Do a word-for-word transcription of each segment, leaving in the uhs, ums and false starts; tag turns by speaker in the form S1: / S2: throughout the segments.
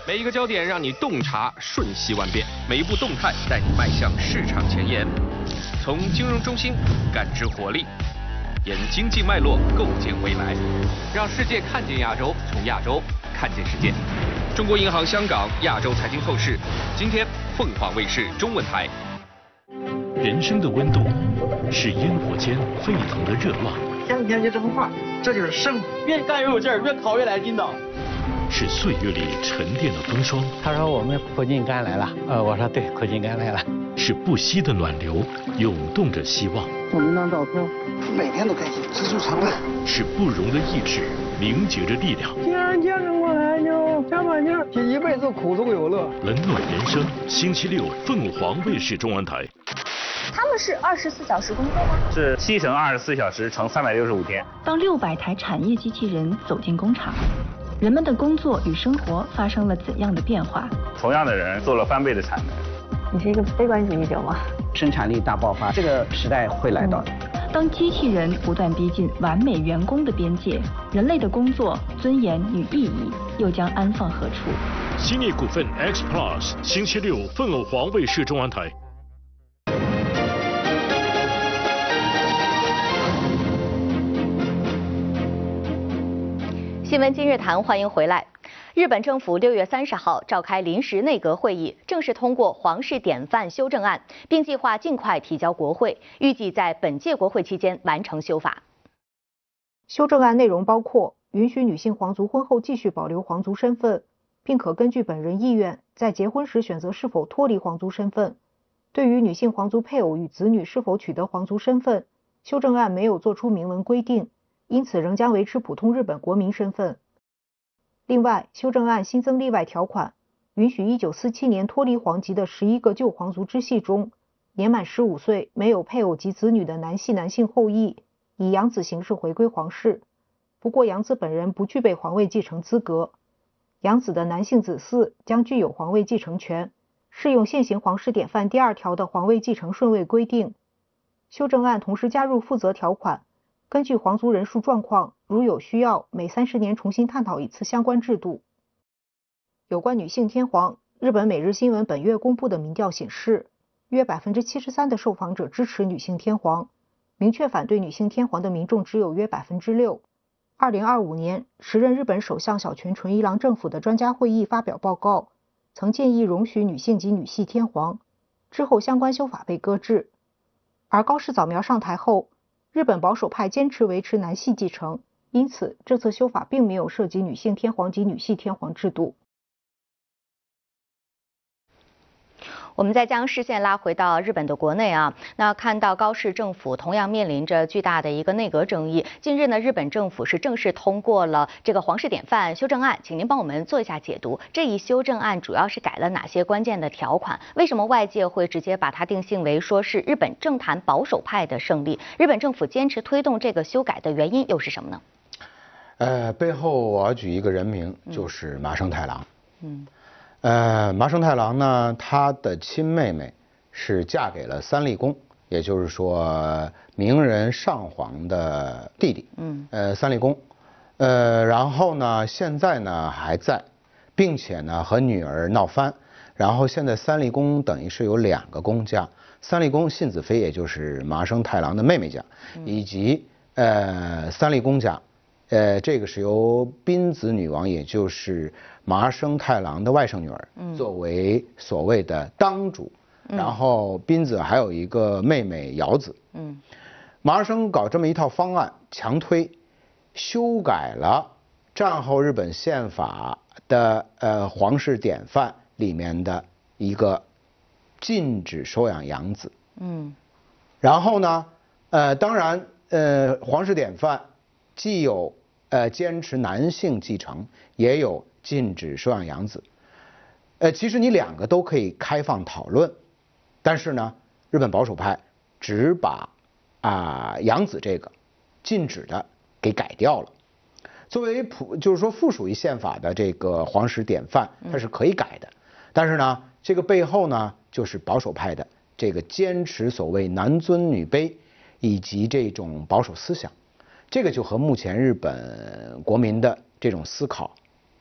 S1: 每一个焦点让你洞察瞬息万变，每一步动态带你迈向市场前沿。从金融中心感知活力，沿经济脉络构建未来，让世界看见亚洲，从亚洲看见世界。中国银行香港亚洲财经透视，今天凤凰卫视中文台。
S2: 人生的温度是烟火间沸腾的热浪，
S3: 天天就这么画，这就是生活。
S4: 越干越有劲儿，越考越来劲道。
S2: 是岁月里沉淀的风霜。
S5: 他说我们苦尽甘来了，呃，我说对，苦尽甘来了。
S2: 是不息的暖流，涌动着希望。
S3: 我们那照片，每天都开心，知足常乐。
S2: 是不容的意志，凝结着力量。
S3: 既然坚持过来，就加把劲儿，这一辈子苦中有乐。
S2: 冷暖人生，星期六凤凰卫视中文台。
S6: 他们是二十四小时工作吗？
S7: 是七乘二十四小时乘三百六十五天。
S8: 当六百台产业机器人走进工厂，人们的工作与生活发生了怎样的变化？
S7: 同样的人做了翻倍的产能。
S6: 你是一个悲观主义者吗？
S5: 生产力大爆发，这个时代会来到的。
S8: 嗯、当机器人不断逼近完美员工的边界，人类的工作尊严与意义又将安放何处？
S2: 新力股份 X Plus， 星期六凤凰卫视中文台。
S9: 新闻今日谈，欢迎回来。日本政府六月三十号召开临时内阁会议，正式通过皇室典范修正案，并计划尽快提交国会，预计在本届国会期间完成修法。
S10: 修正案内容包括允许女性皇族婚后继续保留皇族身份，并可根据本人意愿在结婚时选择是否脱离皇族身份。对于女性皇族配偶与子女是否取得皇族身份，修正案没有做出明文规定，因此仍将维持普通日本国民身份。另外，修正案新增例外条款，允许一九四七年脱离皇籍的十一个旧皇族支系中，年满十五岁没有配偶及子女的男系男性后裔，以养子形式回归皇室。不过养子本人不具备皇位继承资格，养子的男性子嗣将具有皇位继承权，适用现行皇室典范第二条的皇位继承顺位规定。修正案同时加入负责条款，根据皇族人数状况，如有需要，每三十年重新探讨一次相关制度。有关女性天皇，日本每日新闻本月公布的民调显示，约 百分之七十三 的受访者支持女性天皇，明确反对女性天皇的民众只有约 百分之六。二零二五年，时任日本首相小泉纯一郎政府的专家会议发表报告，曾建议容许女性及女系天皇，之后相关修法被搁置。而高市早苗上台后，日本保守派坚持维持男系继承，因此这次修法并没有涉及女性天皇及女系天皇制度。
S9: 我们再将视线拉回到日本的国内啊，那看到高市政府同样面临着巨大的一个内阁争议。近日呢，日本政府是正式通过了这个皇室典范修正案，请您帮我们做一下解读。这一修正案主要是改了哪些关键的条款？为什么外界会直接把它定性为说是日本政坛保守派的胜利？日本政府坚持推动这个修改的原因又是什么呢？
S11: 呃，背后我要举一个人名，就是麻生太郎。
S9: 嗯。
S11: 呃，麻生太郎呢，他的亲妹妹是嫁给了三立公，也就是说明仁上皇的弟弟。
S9: 嗯。
S11: 呃，三立公，呃，然后呢，现在呢还在，并且呢和女儿闹翻。然后现在三立公等于是有两个公家，三立公信子妃，也就是麻生太郎的妹妹家，以及呃三立公家。呃，这个是由滨子女王，也就是麻生太郎的外甥女儿，
S9: 嗯、
S11: 作为所谓的当主。嗯、然后滨子还有一个妹妹瑶子。
S9: 嗯，
S11: 麻生搞这么一套方案，强推修改了战后日本宪法的呃皇室典范里面的一个禁止收养养子。
S9: 嗯，
S11: 然后呢，呃，当然，呃，皇室典范既有呃坚持男性继承，也有禁止收养养子。呃，其实你两个都可以开放讨论，但是呢，日本保守派只把啊、呃、养子这个禁止的给改掉了。作为普就是说附属于宪法的这个皇室典范，它是可以改的。但是呢，这个背后呢，就是保守派的这个坚持所谓男尊女卑以及这种保守思想。这个就和目前日本国民的这种思考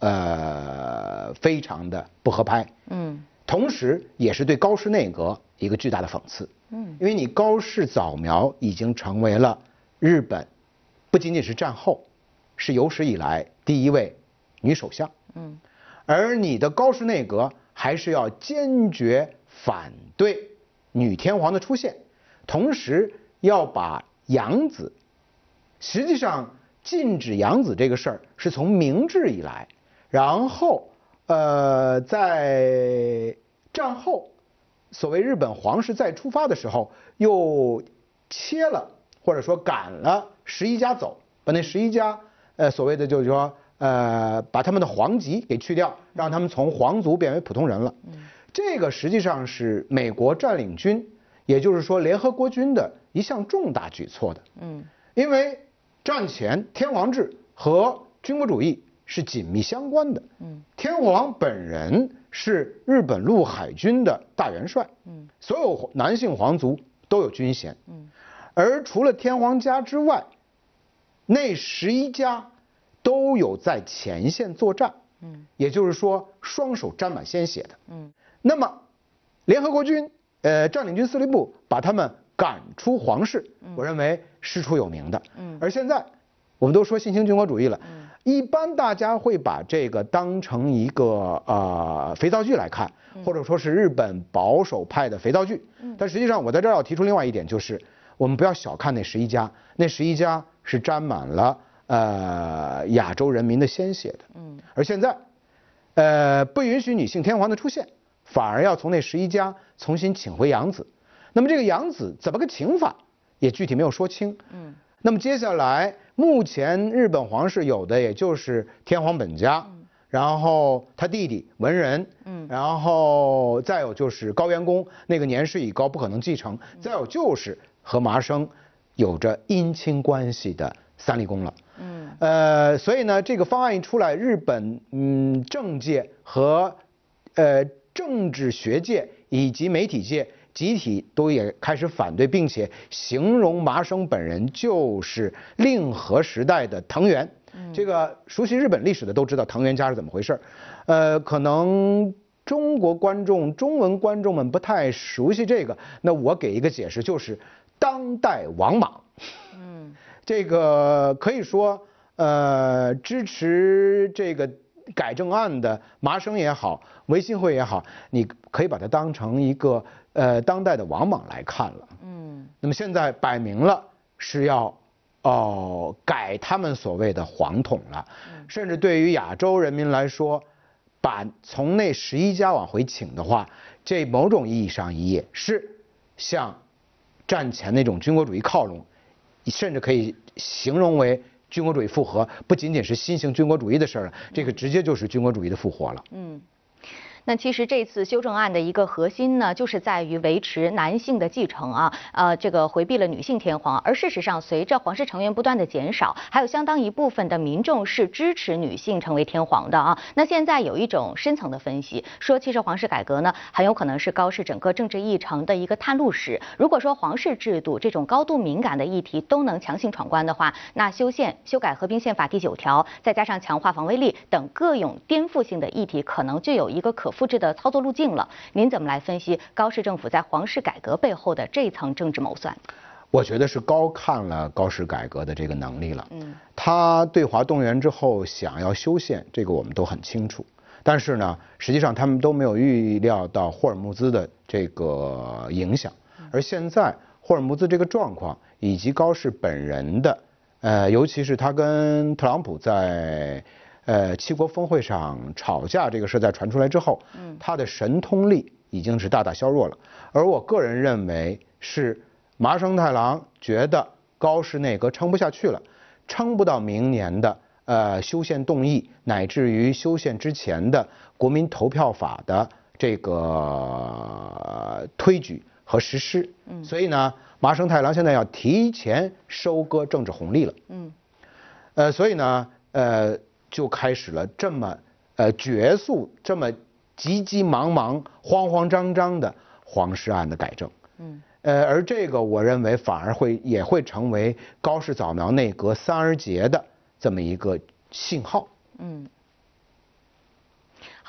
S11: 呃非常的不合拍。
S9: 嗯，
S11: 同时也是对高氏内阁一个巨大的讽刺。
S9: 嗯，
S11: 因为你高氏早苗已经成为了日本不仅仅是战后，是有史以来第一位女首相。
S9: 嗯，
S11: 而你的高氏内阁还是要坚决反对女天皇的出现，同时要把养子，实际上禁止养子这个事儿是从明治以来，然后呃在战后所谓日本皇室再出发的时候，又切了或者说赶了十一家走，把那十一家呃所谓的就是说呃把他们的皇籍给去掉，让他们从皇族变为普通人了。嗯，这个实际上是美国占领军，也就是说联合国军的一项重大举措的。
S9: 嗯，
S11: 因为战前天皇制和军国主义是紧密相关的。
S9: 嗯，
S11: 天皇本人是日本陆海军的大元帅。
S9: 嗯，
S11: 所有男性皇族都有军衔。
S9: 嗯，
S11: 而除了天皇家之外，那十一家都有在前线作战。
S9: 嗯，
S11: 也就是说双手沾满鲜血的。
S9: 嗯，
S11: 那么联合国军呃占领军司令部把他们赶出皇室，我认为师出有名的。
S9: 嗯，
S11: 而现在我们都说新兴军国主义了。嗯，一般大家会把这个当成一个呃肥皂剧来看，或者说是日本保守派的肥皂剧。嗯，但实际上我在这儿要提出另外一点，就是我们不要小看那十一家，那十一家是沾满了呃亚洲人民的鲜血的。嗯，而现在呃不允许女性天皇的出现，反而要从那十一家重新请回养子。那么这个养子怎么个请法，也具体没有说清。嗯，那么接下来目前日本皇室有的也就是天皇本家，嗯，然后他弟弟文仁，嗯，然后再有就是高元宫，那个年事已高不可能继承，再有就是和麻生有着姻亲关系的三立宫了。嗯，呃，所以呢，这个方案一出来，日本嗯政界和呃政治学界以及媒体界集体都也开始反对，并且形容麻生本人就是令和时代的藤原。嗯，这个熟悉日本历史的都知道藤原家是怎么回事。呃，可能中国观众、中文观众们不太熟悉这个，那我给一个解释，就是当代王莽。嗯，这个可以说，呃，支持这个改正案的麻生也好，维新会也好，你可以把它当成一个呃当代的王莽来看了。嗯，那么现在摆明了是要哦改他们所谓的皇统了，嗯，甚至对于亚洲人民来说，把从那十一家往回请的话，这某种意义上也是向战前那种军国主义靠拢，甚至可以形容为军国主义复活，不仅仅是新型军国主义的事儿了，这个直接就是军国主义的复活了。
S9: 嗯。那其实这次修正案的一个核心呢，就是在于维持男性的继承啊，呃，这个回避了女性天皇。而事实上，随着皇室成员不断的减少，还有相当一部分的民众是支持女性成为天皇的啊。那现在有一种深层的分析，说其实皇室改革呢，很有可能是高氏整个政治议程的一个探路史。如果说皇室制度这种高度敏感的议题都能强行闯关的话，那修宪、修改合并宪法第九条，再加上强化防卫力等各种颠覆性的议题，可能就有一个可复制的操作路径了。您怎么来分析高氏政府在皇室改革背后的这层政治谋算？
S11: 我觉得是高看了高氏改革的这个能力了。嗯，他对华动员之后想要修宪，这个我们都很清楚。但是呢，实际上他们都没有预料到霍尔木兹的这个影响。而现在霍尔木兹这个状况，以及高氏本人的，呃，尤其是他跟特朗普在呃，七国峰会上吵架这个事在传出来之后，嗯，他的神通力已经是大大削弱了。而我个人认为是麻生太郎觉得高氏内阁撑不下去了，撑不到明年的呃修宪动议，乃至于修宪之前的国民投票法的这个、呃、推举和实施。嗯，所以呢，麻生太郎现在要提前收割政治红利了。嗯，呃，所以呢，呃。就开始了这么呃绝速、这么急急忙忙、慌慌张张的皇室案的改正。嗯，呃，而这个我认为反而会也会成为高氏早苗内阁三而竭的这么一个信号。嗯，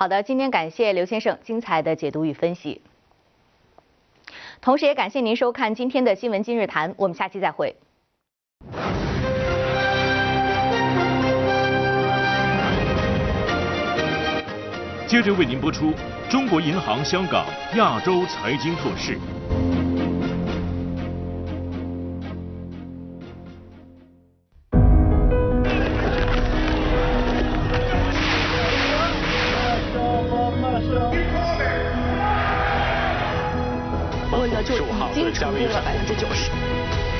S9: 好的，今天感谢刘先生精彩的解读与分析，同时也感谢您收看今天的新闻今日谈，我们下期再会。
S2: 接着为您播出中国银行香港亚洲财经透视。
S12: 我呢就已经成功了百分之九十。